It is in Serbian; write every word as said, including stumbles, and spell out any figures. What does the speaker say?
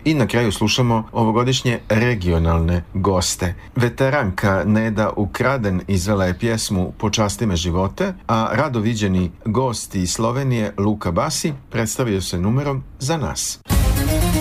I na kraju slušamo ovogodišnje regionalne goste. Veteranka Neda Ukraden izvela je pjesmu Počasti me živote, a rado viđeni gost iz Slovenije Luka Basi predstavio se numerom Za nas.